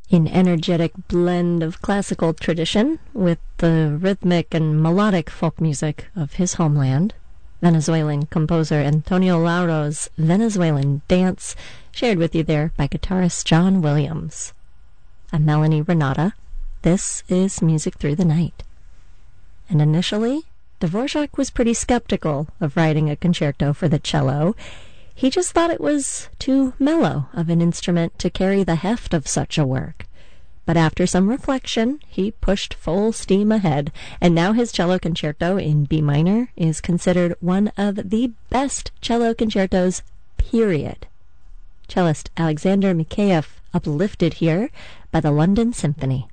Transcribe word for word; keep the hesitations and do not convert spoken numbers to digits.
An energetic blend of classical tradition with the rhythmic and melodic folk music of his homeland, Venezuelan composer Antonio Lauro's Venezuelan Dance, shared with you there by guitarist John Williams. I'm Melanie Renata. This is Music Through the Night. And initially, Dvorak was pretty skeptical of writing a concerto for the cello. He just thought it was too mellow of an instrument to carry the heft of such a work. But after some reflection, he pushed full steam ahead, and now his cello concerto in B minor is considered one of the best cello concertos, period. Cellist Alexander Mikheyev uplifted here by the London Symphony.